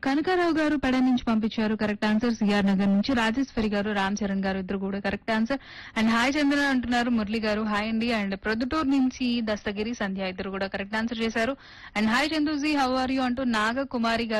కనకారావు గారు పెడ నుంచి పంపించారు కరెక్ట్ ఆన్సర్. సిఆర్ నగర్ నుంచి రాజేశ్వరి గారు, రామ్ చరణ్ గారు ఇద్దరు కూడా కరెక్ట్ ఆన్సర్. అండ్ హాయ్ చంద్ర అంటున్నారు మురళి గారు, హాయ్ అండి. అండ్ ప్రొద్దుటూరు నుంచి దస్తగిరి సంధ్య ఇద్దరు కూడా కరెక్ట్ ఆన్సర్ చేశారు. And hi చందూజీ how are you అంటూ నాగకుమారి గారు